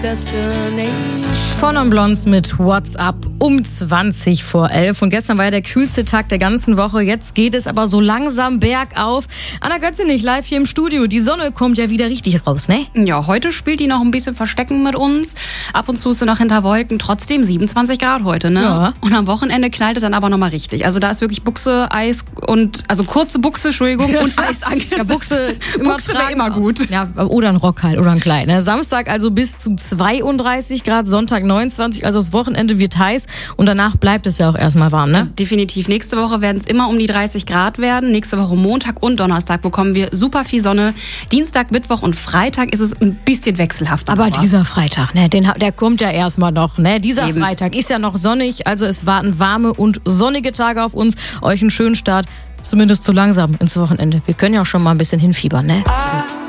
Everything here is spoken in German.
Von und Blondes mit WhatsApp um 20 vor 11. Und gestern war ja der kühlste Tag der ganzen Woche. Jetzt geht es aber so langsam bergauf. Anna Götzenich live hier im Studio. Die Sonne kommt ja wieder richtig raus, ne? Ja, heute spielt die noch ein bisschen Verstecken mit uns. Ab und zu ist sie noch hinter Wolken. Trotzdem 27 Grad heute, ne? Ja. Und am Wochenende knallt es dann aber nochmal richtig. Also da ist wirklich Buchse, Eis und, also kurze Buchse, Entschuldigung, und Eis angesagt. Ja, Buchse immer Buchse tragen. wäre immer gut. Ja, oder ein Rock halt oder ein Kleid. Ne? Samstag also bis zu 32 Grad, Sonntag 29, also das Wochenende wird heiß und danach bleibt es ja auch erstmal warm, ne? Definitiv. Nächste Woche werden es immer um die 30 Grad werden. Nächste Woche Montag und Donnerstag bekommen wir super viel Sonne. Dienstag, Mittwoch und Freitag ist es ein bisschen wechselhaft. Aber dieser Freitag, ne, der kommt ja erstmal noch, ne? Dieser Freitag ist ja noch sonnig, also es warten warme und sonnige Tage auf uns. Euch einen schönen Start, zumindest zu langsam ins Wochenende. Wir können ja auch schon mal ein bisschen hinfiebern, ne?